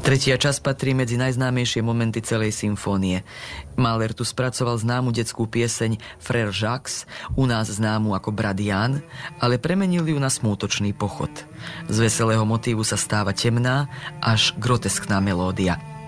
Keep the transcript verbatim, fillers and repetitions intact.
Tretia časť patrí medzi najznámejšie momenty celej symfónie. Mahler tu spracoval známu detskú pieseň Frère Jacques, u nás známu ako Brat Ján, ale premenil ju na smútočný pochod. Z veselého motívu sa stáva temná až groteskná melódia.